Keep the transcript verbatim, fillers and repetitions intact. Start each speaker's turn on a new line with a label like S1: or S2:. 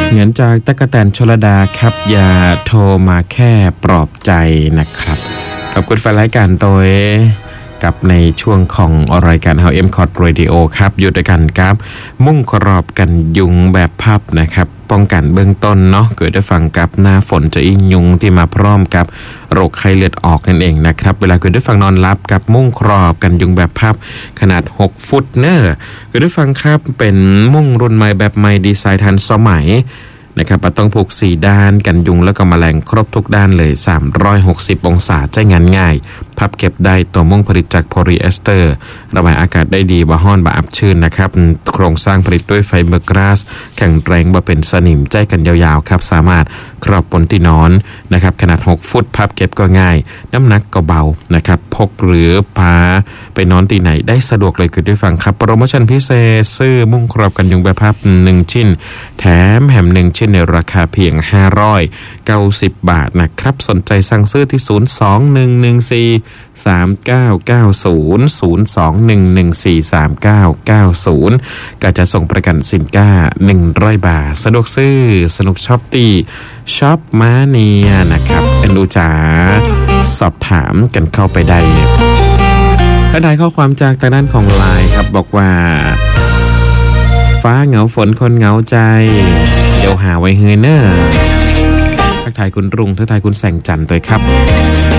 S1: เงินจากตะกะแตนชลดาครับอย่าโทรมาแค่ปลอบใจนะครับขอบคุณแฟนรายการโดยกับในช่วงของรายการ How M Code Radio ครับอยู่ด้วยกันครับมุ่งครอบกันยุงแบบพับนะครับป้องกันเบื้องต้นเนาะเกิดได้ฟังกับหน้าฝนจะอิงยุงที่มาพร้อมกับโรคไข้เลือดออกนั่นเองนะครับเวลาเกิดได้ฟังนอนรับกับมุ่งครอบกันยุงแบบพับขนาดหกฟุตเนอร์เกิดได้ฟังครับเป็นมุ่งรุ่นใหม่แบบใหม่ดีไซน์ทันสมัยนะครับต้องผูกสี่ด้านกันยุงแล้วก็แมลงครบทุกด้านเลยสามร้อยหกสิบองศาใช้งานง่ายพับเก็บได้ตัวมุ่งผลิตจากโพลีเอสเตอร์ระบายอากาศได้ดีบ่ฮ้อนบ่อับชื้นนะครับโครงสร้างผลิตด้วยไฟเบอร์กราสแข็งแรงบ่เป็นสนิมใจกันยาวๆครับสามารถครอบบนที่นอนนะครับขนาดหกฟุตพับเก็บก็ง่ายน้ำหนักก็เบานะครับพกหรือพาไปนอนที่ไหนได้สะดวกเลยคือด้วยฟังครับโปรโมชั่นพิเศษซื้อมุ่งครอบกันยุงแบบพับหนึ่งชิ้นแถมแหมหนึ่งชิ้นในราคาเพียงห้าร้อยเก้าสิบบาทนะครับสนใจสั่งซื้อที่ศูนย์ สอง หนึ่ง หนึ่ง สี่ สาม เก้า เก้า ศูนย์ ศูนย์ สอง หนึ่ง หนึ่ง สี่ สาม เก้า เก้า ศูนย์ก็จะส่งประกันสินค้าหนึ่งร้อยบาทสะดวกซื้อสนุกช็อปตี้ช็อปมาเนียนะครับเป็นดูจ๋าสอบถามกันเข้าไปได้ถ้าได้ข้อความจากทางด้านของไลน์ครับบอกว่าฟ้าเหงาฝนคนเหงาใจเดี๋ยวหาไว้เฮเนอร์ทักทายคุณรุ่งทักทายคุณแสงจันทร์ด้วยครับ